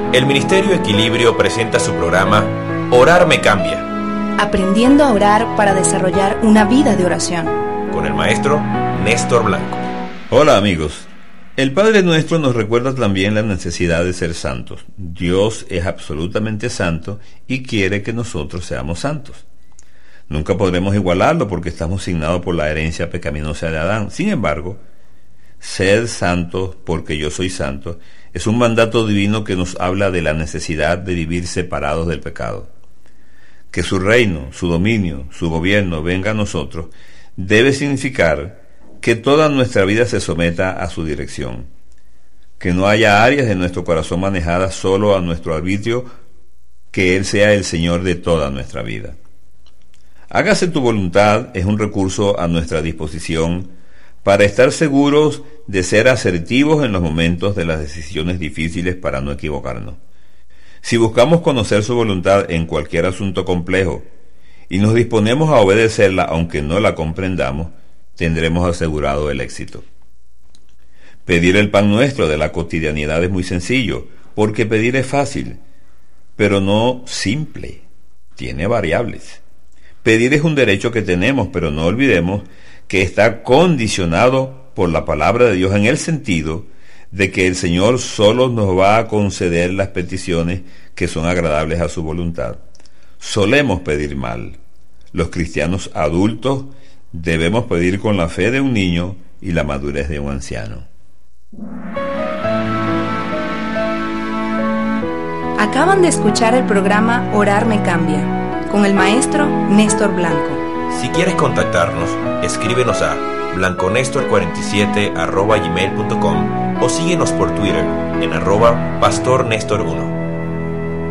El Ministerio Equilibrio presenta su programa Orar me cambia. Aprendiendo a orar para desarrollar una vida de oración. Con el maestro Néstor Blanco. Hola amigos. El Padre Nuestro nos recuerda también la necesidad de ser santos. Dios es absolutamente santo y quiere que nosotros seamos santos. Nunca podremos igualarlo porque estamos signados por la herencia pecaminosa de Adán. Sin embargo, sed santos porque yo soy santo es un mandato divino que nos habla de la necesidad de vivir separados del pecado. Que su reino, su dominio, su gobierno venga a nosotros debe significar que toda nuestra vida se someta a su dirección. Que no haya áreas de nuestro corazón manejadas solo a nuestro arbitrio, que Él sea el Señor de toda nuestra vida. Hágase tu voluntad es un recurso a nuestra disposición para estar seguros de ser asertivos en los momentos de las decisiones difíciles para no equivocarnos. Si buscamos conocer su voluntad en cualquier asunto complejo y nos disponemos a obedecerla aunque no la comprendamos, tendremos asegurado el éxito. Pedir el pan nuestro de la cotidianidad es muy sencillo, porque pedir es fácil, pero no simple, tiene variables. Pedir es un derecho que tenemos, pero no olvidemos que está condicionado por la palabra de Dios en el sentido de que el Señor solo nos va a conceder las peticiones que son agradables a su voluntad. Solemos pedir mal. Los cristianos adultos debemos pedir con la fe de un niño y la madurez de un anciano. Acaban de escuchar el programa Orar me cambia, con el maestro Néstor Blanco. Si quieres contactarnos, escríbenos a blanconestor47@gmail.com o síguenos por Twitter en @pastornestor1.